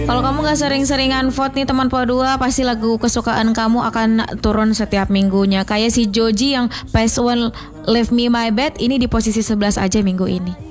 Kalau kamu gak sering-seringan vote nih teman Po 2, pasti lagu kesukaan kamu akan turun setiap minggunya. Kayak si Joji yang Phase One Leave Me My Bed ini di posisi 11 aja minggu ini.